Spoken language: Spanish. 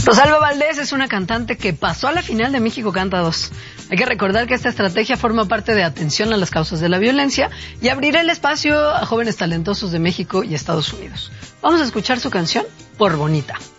Rosalba Valdés es una cantante que pasó a la final de México Canta 2. Hay que recordar que esta estrategia forma parte de atención a las causas de la violencia y abrirá el espacio a jóvenes talentosos de México y Estados Unidos. Vamos a escuchar su canción, Por Bonita.